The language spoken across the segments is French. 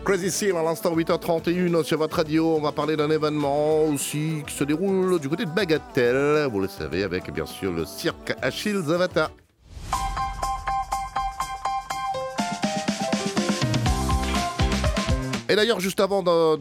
Crazy Seal à l'instant 8h31 sur votre radio. On va parler d'un événement aussi qui se déroule du côté de Bagatelle. Vous le savez, avec bien sûr le cirque Achille Zavata. Et d'ailleurs, juste avant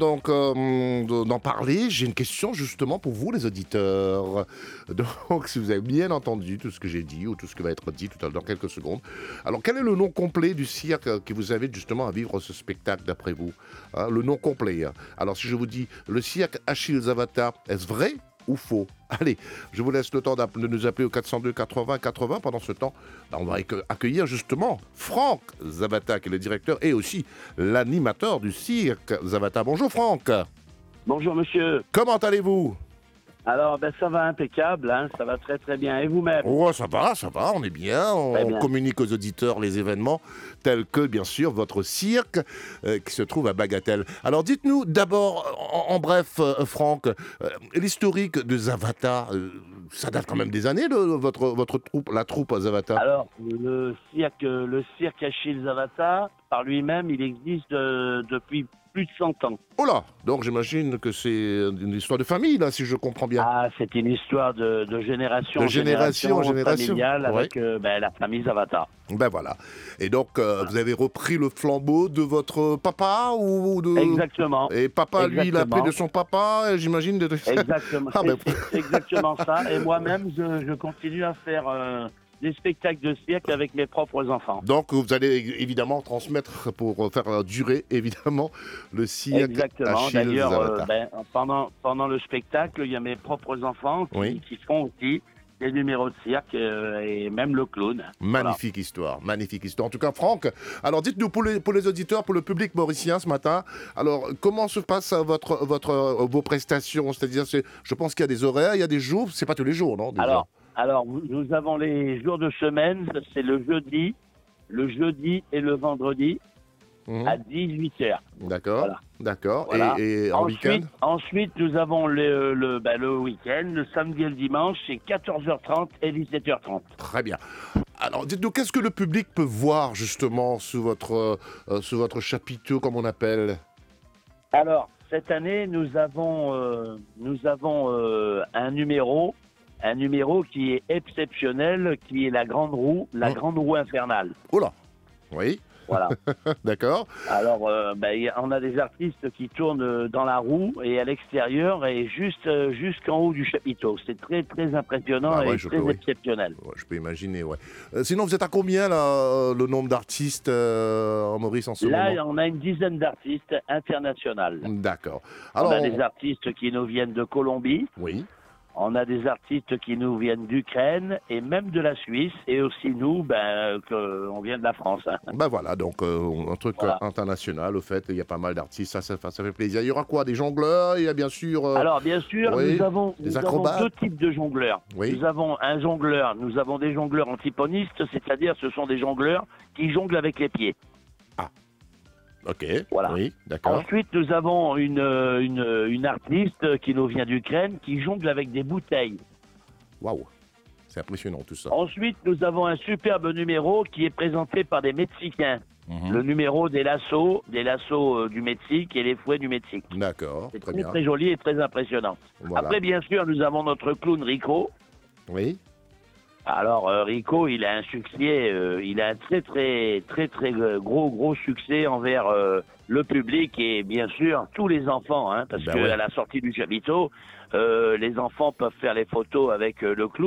d'en parler, j'ai une question justement pour vous, les auditeurs. Donc, si vous avez bien entendu tout ce que j'ai dit ou tout ce qui va être dit tout à l'heure dans quelques secondes. Alors, quel est le nom complet du cirque qui vous invite justement à vivre ce spectacle d'après vous, hein, le nom complet. Alors, si je vous dis le cirque Achille Zavata, est-ce vrai ou faux? Allez, je vous laisse le temps de nous appeler au 402 80 80. Pendant ce temps, on va accueillir justement Franck Zavata, qui est le directeur et aussi l'animateur du cirque Zavata. Bonjour Franck. Bonjour monsieur. Comment allez-vous? Alors, ça va impeccable, hein, ça va très très bien. Et vous-même? Oh, ça va, on est bien. On communique aux auditeurs les événements tels que, bien sûr, votre cirque qui se trouve à Bagatelle. Alors, dites-nous d'abord, en bref, Franck, l'historique de Zavata, ça date quand même des années, votre troupe, la troupe Zavata. Alors, le cirque Achille Zavata, par lui-même, il existe depuis plus de 100 ans. Oh là, donc j'imagine que c'est une histoire de famille, là, si je comprends bien. Ah, c'est une histoire de génération en génération familiale avec ouais. la famille Zavata. Ben voilà. Et donc, vous avez repris le flambeau de votre papa ou de... Exactement. Et papa, lui, il a pris de son papa, j'imagine. Exactement. C'est exactement ça. Et moi-même, je continue à faire des spectacles de cirque avec mes propres enfants. Donc, vous allez évidemment transmettre pour faire durer, évidemment, le cirque. Exactement. Achille D'ailleurs, Zavata. pendant le spectacle, il y a mes propres enfants qui font aussi des numéros de cirque et même le clown. Magnifique histoire, magnifique histoire. En tout cas, Franck, alors dites-nous pour les auditeurs, pour le public mauricien ce matin, alors comment se passent vos prestations? C'est-à-dire, je pense qu'il y a des horaires, il y a des jours, c'est pas tous les jours, non déjà? Alors, nous avons les jours de semaine, c'est le jeudi et le vendredi à 18h. D'accord, voilà. D'accord. Voilà. Et en week-end? Ensuite, nous avons le week-end, le samedi et le dimanche, c'est 14h30 et 17h30. Très bien. Alors, dites-nous, qu'est-ce que le public peut voir justement sous votre chapiteau, comme on appelle? Alors, cette année, nous avons un numéro qui est exceptionnel, qui est la grande roue infernale. Oh là, oui. Voilà. D'accord. Alors, on a des artistes qui tournent dans la roue et à l'extérieur et jusqu'en haut du chapiteau. C'est très, très impressionnant et très exceptionnel. Ouais, je peux imaginer, ouais. Sinon, vous êtes à combien, là, le nombre d'artistes en Maurice en ce moment? Là, on a une dizaine d'artistes internationaux. D'accord. Alors, on a des artistes qui nous viennent de Colombie. Oui. On a des artistes qui nous viennent d'Ukraine et même de la Suisse, et aussi nous, on vient de la France. Hein. Ben voilà, donc un truc international, au fait, il y a pas mal d'artistes, ça fait plaisir. Il y aura quoi? Des jongleurs? Il y a bien sûr... Alors bien sûr, nous avons deux types de jongleurs. Oui. Nous avons des jongleurs antiponistes, c'est-à-dire ce sont des jongleurs qui jonglent avec les pieds. Ah. Ok, voilà. Oui, d'accord. Ensuite, nous avons une artiste qui nous vient d'Ukraine qui jongle avec des bouteilles. Waouh, c'est impressionnant tout ça. Ensuite, nous avons un superbe numéro qui est présenté par des Mexicains. Le numéro des lassos du Mexique et les fouets du Mexique. D'accord, c'est très bien. Très joli et très impressionnant. Voilà. Après, bien sûr, nous avons notre clown Rico. Oui. Alors Rico, il a un succès, il a un très très très très gros succès envers le public et bien sûr tous les enfants, hein, parce que à la sortie du chapiteau, les enfants peuvent faire les photos avec le clown.